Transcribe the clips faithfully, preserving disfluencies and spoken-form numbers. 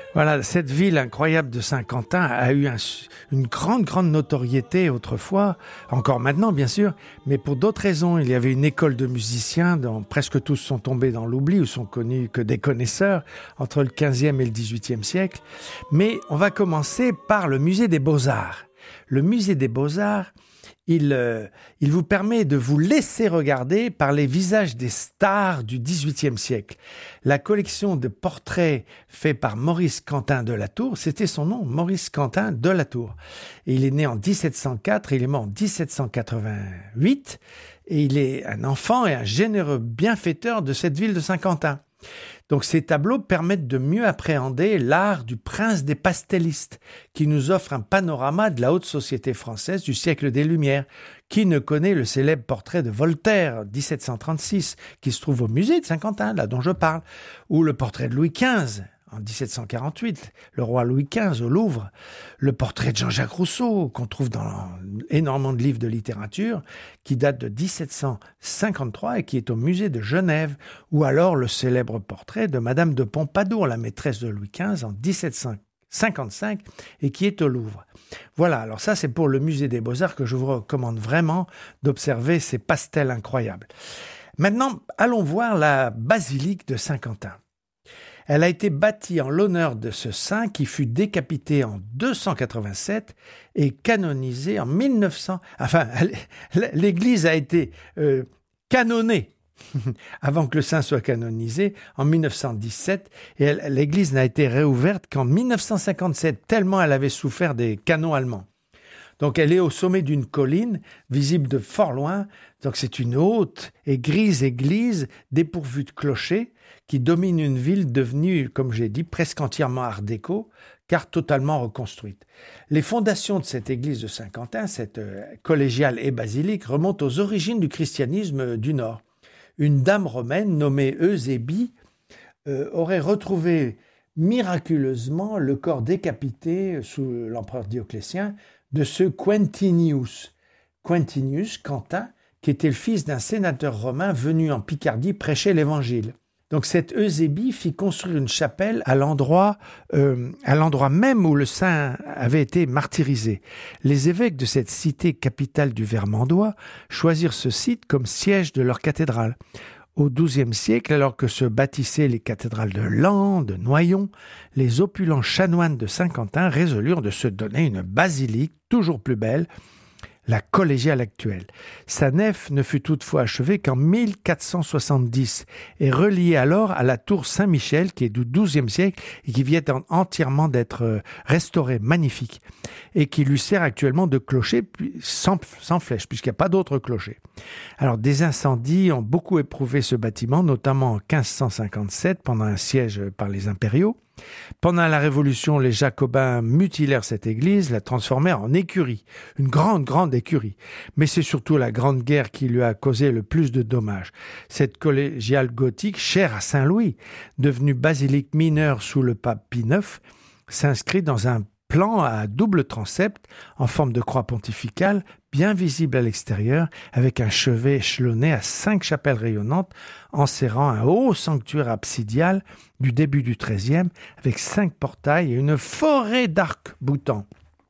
Voilà, cette ville incroyable de Saint-Quentin a eu un, une grande, grande notoriété autrefois, encore maintenant bien sûr, mais pour d'autres raisons. Il y avait une école de musiciens dont presque tous sont tombés dans l'oubli ou sont connus que des connaisseurs entre le quinzième et le dix-huitième siècle. Mais on va commencer par le musée des Beaux-Arts. Le musée des Beaux-Arts, il, euh, il vous permet de vous laisser regarder par les visages des stars du dix-huitième siècle. La collection de portraits faits par Maurice Quentin de La Tour, c'était son nom, Maurice Quentin de La Tour. Et il est né en dix-sept cent quatre, et il est mort en dix-sept cent quatre-vingt-huit, et il est un enfant et un généreux bienfaiteur de cette ville de Saint-Quentin. Donc ces tableaux permettent de mieux appréhender l'art du prince des pastellistes, qui nous offre un panorama de la haute société française du siècle des Lumières. Qui ne connaît le célèbre portrait de Voltaire, dix-sept cent trente-six, qui se trouve au musée de Saint-Quentin, là dont je parle, ou le portrait de Louis quinze, en dix-sept cent quarante-huit, le roi Louis quinze au Louvre, le portrait de Jean-Jacques Rousseau, qu'on trouve dans énormément de livres de littérature, qui date de dix-sept cent cinquante-trois et qui est au musée de Genève, ou alors le célèbre portrait de Madame de Pompadour, la maîtresse de Louis quinze, en dix-sept cent cinquante-cinq, et qui est au Louvre. Voilà, alors ça c'est pour le musée des Beaux-Arts que je vous recommande vraiment d'observer ces pastels incroyables. Maintenant, allons voir la basilique de Saint-Quentin. Elle a été bâtie en l'honneur de ce saint qui fut décapité en deux cent quatre-vingt-sept et canonisé en mille neuf cents. Enfin, l'église a été euh, canonnée avant que le saint soit canonisé en mille neuf cent dix-sept et elle, l'église n'a été réouverte qu'en mille neuf cent cinquante-sept, tellement elle avait souffert des canons allemands. Donc elle est au sommet d'une colline, visible de fort loin. Donc c'est une haute et grise église dépourvue de clocher qui domine une ville devenue, comme j'ai dit, presque entièrement art déco, car totalement reconstruite. Les fondations de cette église de Saint-Quentin, cette collégiale et basilique, remontent aux origines du christianisme du Nord. Une dame romaine nommée Eusébie euh, aurait retrouvé miraculeusement le corps décapité sous l'empereur Dioclétien de ce Quintinius, Quintinius Quentin, qui était le fils d'un sénateur romain venu en Picardie prêcher l'évangile. Donc cette Eusébie fit construire une chapelle à l'endroit, euh, à l'endroit même où le saint avait été martyrisé. Les évêques de cette cité capitale du Vermandois choisirent ce site comme siège de leur cathédrale. Au douzième siècle, alors que se bâtissaient les cathédrales de Laon, de Noyon, les opulents chanoines de Saint-Quentin résolurent de se donner une basilique toujours plus belle, la collégiale actuelle. Sa nef ne fut toutefois achevée qu'en mille quatre cent soixante-dix et reliée alors à la tour Saint-Michel qui est du douzième siècle et qui vient entièrement d'être restaurée, magnifique, et qui lui sert actuellement de clocher sans, sans flèche puisqu'il n'y a pas d'autre clocher. Alors des incendies ont beaucoup éprouvé ce bâtiment, notamment en quinze cent cinquante-sept pendant un siège par les impériaux. Pendant la Révolution, les Jacobins mutilèrent cette église, la transformèrent en écurie, une grande, grande écurie. Mais c'est surtout la Grande Guerre qui lui a causé le plus de dommages. Cette collégiale gothique, chère à Saint-Louis, devenue basilique mineure sous le pape Pie neuf, s'inscrit dans un plan à double transept en forme de croix pontificale, bien visible à l'extérieur, avec un chevet échelonné à cinq chapelles rayonnantes, enserrant un haut sanctuaire absidial du début du treizième, avec cinq portails et une forêt d'arcs boutants.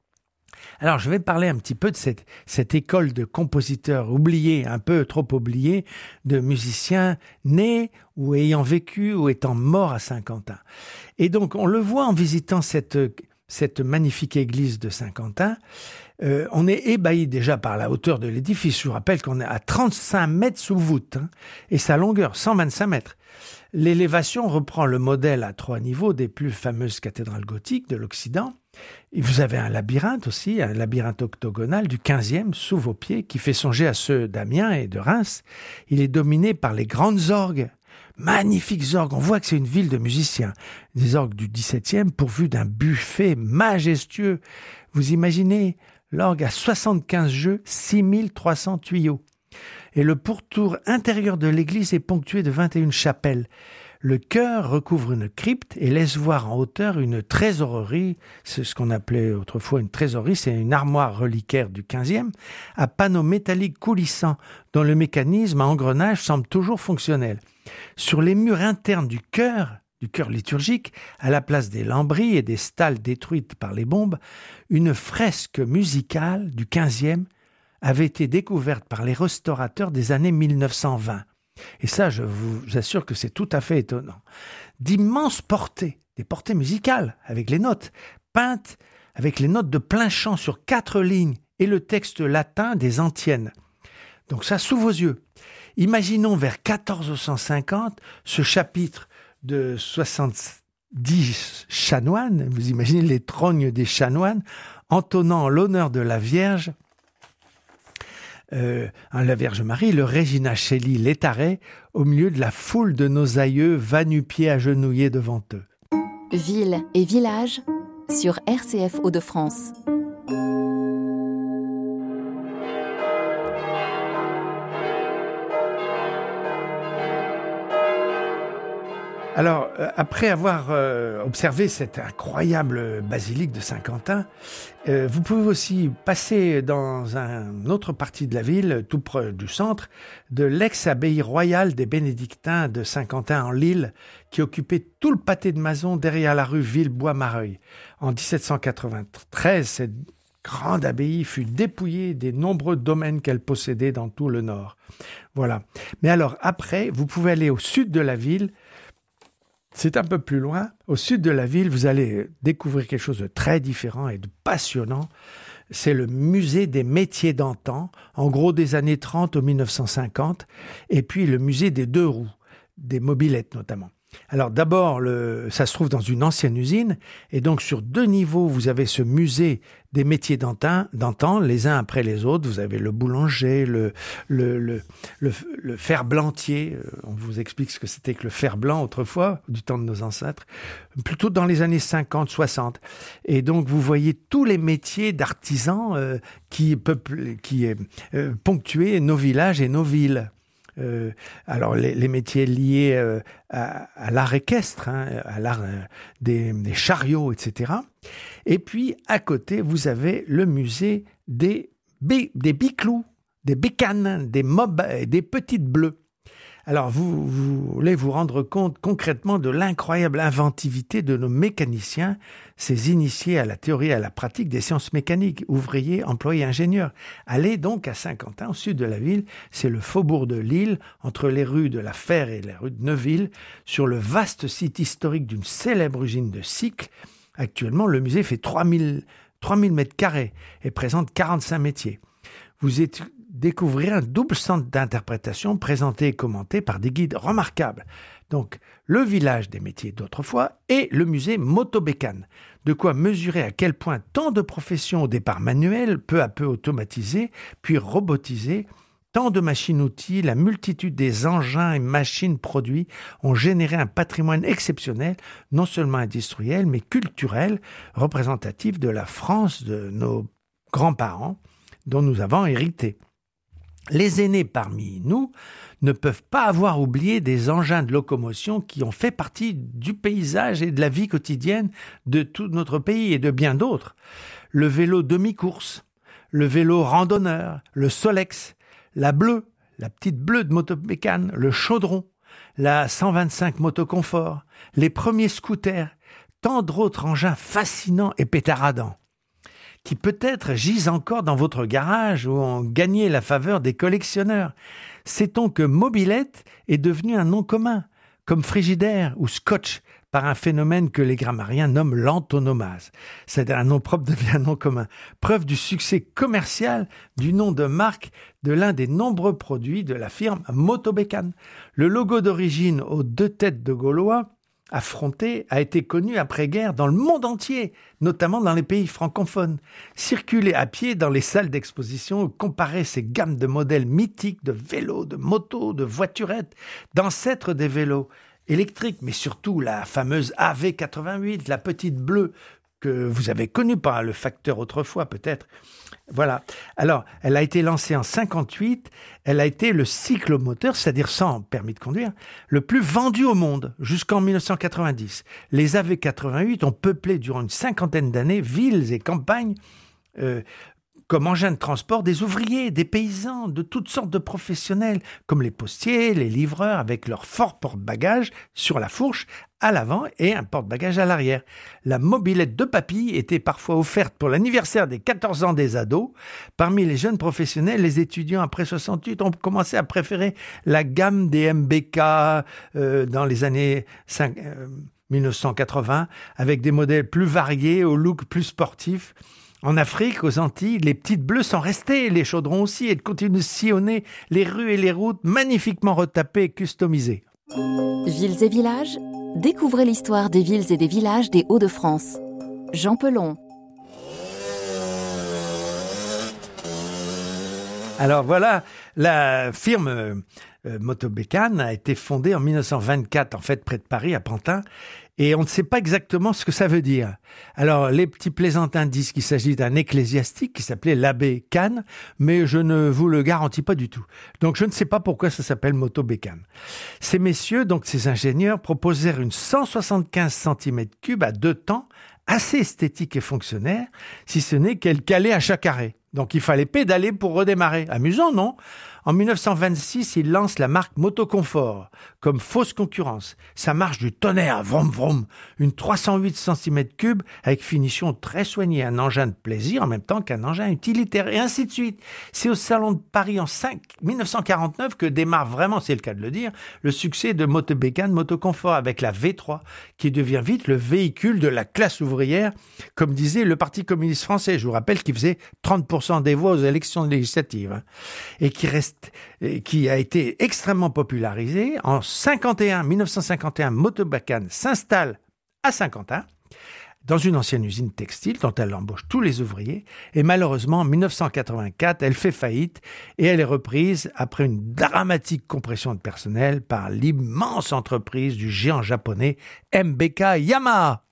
Alors, je vais parler un petit peu de cette, cette école de compositeurs oubliés, un peu trop oubliés, de musiciens nés ou ayant vécu ou étant morts à Saint-Quentin. Et donc, on le voit en visitant cette cette magnifique église de Saint-Quentin, euh, on est ébahi déjà par la hauteur de l'édifice. Je vous rappelle qu'on est à trente-cinq mètres sous voûte, hein, et sa longueur, cent vingt-cinq mètres. L'élévation reprend le modèle à trois niveaux des plus fameuses cathédrales gothiques de l'Occident. Et vous avez un labyrinthe aussi, un labyrinthe octogonal du quinzième sous vos pieds qui fait songer à ceux d'Amiens et de Reims. Il est dominé par les grandes orgues. Magnifiques orgues, on voit que c'est une ville de musiciens. Des orgues du dix-septième pourvus d'un buffet majestueux. Vous imaginez, l'orgue a soixante-quinze jeux, six mille trois cents tuyaux. Et le pourtour intérieur de l'église est ponctué de vingt et une chapelles. Le chœur recouvre une crypte et laisse voir en hauteur une trésorerie, c'est ce qu'on appelait autrefois une trésorerie, c'est une armoire reliquaire du quinzième, à panneaux métalliques coulissants, dont le mécanisme à engrenage semble toujours fonctionnel. Sur les murs internes du chœur, du chœur liturgique, à la place des lambris et des stalles détruites par les bombes, une fresque musicale du quinzième avait été découverte par les restaurateurs des années mille neuf cent vingt. Et ça, je vous assure que c'est tout à fait étonnant. D'immenses portées, des portées musicales avec les notes, peintes avec les notes de plein chant sur quatre lignes et le texte latin des antiennes. Donc ça, sous vos yeux. Imaginons vers quatorze cent cinquante ce chapitre de soixante-dix chanoines, vous imaginez les trognes des chanoines, entonnant en l'honneur de la Vierge, euh, la Vierge Marie, le Regina Coeli Laetare, au milieu de la foule de nos aïeux va-nu-pieds agenouillés devant eux. Ville et village sur R C F Hauts-de-France. Alors, euh, après avoir euh, observé cette incroyable basilique de Saint-Quentin, euh, vous pouvez aussi passer dans une autre partie de la ville, tout près du centre, de l'ex-abbaye royale des Bénédictins de Saint-Quentin-en-Lille, qui occupait tout le pâté de Mazon derrière la rue Villebois-Mareuil. En dix-sept cent quatre-vingt-treize, cette grande abbaye fut dépouillée des nombreux domaines qu'elle possédait dans tout le nord. Voilà. Mais alors, après, vous pouvez aller au sud de la ville. C'est un peu plus loin. Au sud de la ville, vous allez découvrir quelque chose de très différent et de passionnant. C'est le musée des métiers d'antan, en gros des années trente au mille neuf cent cinquante, et puis le musée des deux roues, des mobylettes notamment. Alors d'abord, le, ça se trouve dans une ancienne usine, et donc sur deux niveaux, vous avez ce musée des métiers d'antan, d'antan les uns après les autres. Vous avez le boulanger, le, le, le, le, le fer-blantier. On vous explique ce que c'était que le fer blanc autrefois, du temps de nos ancêtres, plutôt dans les années cinquante soixante. Et donc vous voyez tous les métiers d'artisans euh, qui, peuplent, qui euh, ponctuaient nos villages et nos villes. Euh, alors les, les métiers liés euh, à, à l'art équestre, hein, à l'art euh, des, des chariots, et cetera. Et puis à côté, vous avez le musée des, bé, des biclous, des bécanes, des mobs, des petites bleues. Alors vous, vous voulez vous rendre compte concrètement de l'incroyable inventivité de nos mécaniciens, ces initiés à la théorie et à la pratique des sciences mécaniques, ouvriers, employés, ingénieurs. Allez donc à Saint-Quentin, au sud de la ville, c'est le faubourg de Lille, entre les rues de la Fère et la rue de Neuville, sur le vaste site historique d'une célèbre usine de cycles. Actuellement, le musée fait trois mille mètres carrés et présente quarante-cinq métiers. Vous êtes découvrir un double centre d'interprétation présenté et commenté par des guides remarquables. Donc, le village des métiers d'autrefois et le musée Motobécane. De quoi mesurer à quel point tant de professions au départ manuelles, peu à peu automatisées, puis robotisées, tant de machines-outils, la multitude des engins et machines produits ont généré un patrimoine exceptionnel, non seulement industriel, mais culturel, représentatif de la France de nos grands-parents, dont nous avons hérité. Les aînés parmi nous ne peuvent pas avoir oublié des engins de locomotion qui ont fait partie du paysage et de la vie quotidienne de tout notre pays et de bien d'autres. Le vélo demi-course, le vélo randonneur, le Solex, la bleue, la petite bleue de Motobécane, le chaudron, la cent vingt-cinq motoconfort, les premiers scooters, tant d'autres engins fascinants et pétaradants, qui peut-être gisent encore dans votre garage ou ont gagné la faveur des collectionneurs. Sait-on que mobilette est devenu un nom commun, comme frigidaire ou scotch, par un phénomène que les grammairiens nomment l'antonomase. C'est-à-dire un nom propre devient un nom commun. Preuve du succès commercial du nom de marque de l'un des nombreux produits de la firme Motobécane. Le logo d'origine aux deux têtes de Gaulois affronté a été connu après-guerre dans le monde entier, notamment dans les pays francophones. Circuler à pied dans les salles d'exposition, comparer ces gammes de modèles mythiques de vélos, de motos, de voiturettes, d'ancêtres des vélos électriques, mais surtout la fameuse A V quatre-vingt-huit, la petite bleue que vous avez connue par le facteur autrefois peut-être. Voilà. Alors, elle a été lancée en cinquante-huit. Elle a été le cyclomoteur, c'est-à-dire sans permis de conduire, le plus vendu au monde jusqu'en mille neuf cent quatre-vingt-dix. Les A V quatre-vingt-huit ont peuplé durant une cinquantaine d'années villes et campagnes euh, comme engin de transport des ouvriers, des paysans, de toutes sortes de professionnels, comme les postiers, les livreurs, avec leur fort porte-bagages sur la fourche, à l'avant et un porte-bagages à l'arrière. La mobilette de papy était parfois offerte pour l'anniversaire des quatorze ans des ados. Parmi les jeunes professionnels, les étudiants après soixante-huit ont commencé à préférer la gamme des M B K euh, dans les années cinq, euh, mille neuf cent quatre-vingts, avec des modèles plus variés, au look plus sportif. En Afrique, aux Antilles, les petites bleues sont restées, les chaudrons aussi, et continuent de sillonner les rues et les routes magnifiquement retapées et customisées. Villes et villages, découvrez l'histoire des villes et des villages des Hauts-de-France. Jean Pelon. Alors voilà, la firme euh, Motobécane a été fondée en mille neuf cent vingt-quatre, en fait, près de Paris, à Pantin, et on ne sait pas exactement ce que ça veut dire. Alors, les petits plaisantins disent qu'il s'agit d'un ecclésiastique qui s'appelait l'abbé Kahn, mais je ne vous le garantis pas du tout. Donc, je ne sais pas pourquoi ça s'appelle Motobécane. Ces messieurs, donc ces ingénieurs, proposèrent une cent soixante-quinze centimètres cubes à deux temps, assez esthétique et fonctionnaire, si ce n'est qu'elle calait à chaque arrêt. Donc, il fallait pédaler pour redémarrer. Amusant, non ? En mille neuf cent vingt-six, il lance la marque Motoconfort comme fausse concurrence. Ça marche du tonnerre, vroom vroom. Une trois cent huit centimètres cubes avec finition très soignée. Un engin de plaisir en même temps qu'un engin utilitaire et ainsi de suite. C'est au Salon de Paris en mille neuf cent quarante-neuf que démarre vraiment, c'est le cas de le dire, le succès de Motobécane Motoconfort avec la V trois qui devient vite le véhicule de la classe ouvrière, comme disait le Parti communiste français. Je vous rappelle qu'il faisait trente pour cent des voix aux élections législatives et qui reste qui a été extrêmement popularisé. En cinquante et un, mille neuf cent cinquante et un, Motobécane s'installe à Saint-Quentin, dans une ancienne usine textile dont elle embauche tous les ouvriers. Et malheureusement, en mille neuf cent quatre-vingt-quatre, elle fait faillite et elle est reprise après une dramatique compression de personnel par l'immense entreprise du géant japonais M B K Yamaha.